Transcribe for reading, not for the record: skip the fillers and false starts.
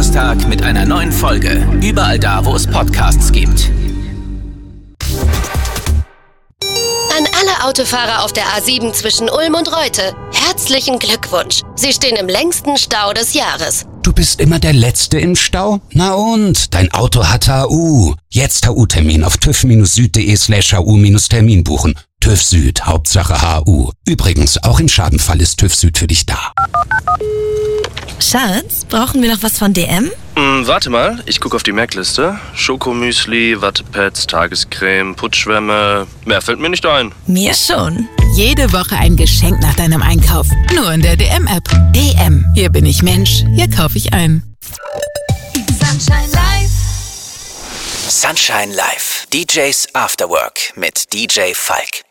Donnerstag mit einer neuen Folge. Überall da, wo es Podcasts gibt. An alle Autofahrer auf der A7 zwischen Ulm und Reute, herzlichen Glückwunsch. Sie stehen im längsten Stau des Jahres. Du bist immer der Letzte im Stau? Na und? Dein Auto hat HU. Jetzt HU-Termin auf tüv-süd.de/HU-Termin buchen. TÜV Süd, Hauptsache HU. Übrigens, auch im Schadenfall ist TÜV Süd für dich da. Schatz, brauchen wir noch was von DM? Warte mal, ich gucke auf die Merkliste. Schokomüsli, Wattepads, Tagescreme, Putzschwämme. Mehr fällt mir nicht ein. Mir schon. Jede Woche ein Geschenk nach deinem Einkauf. Nur in der DM-App. DM. Hier bin ich Mensch. Hier kaufe ich ein. Sunshine Live. Sunshine Live. DJs After Work mit DJ Falk.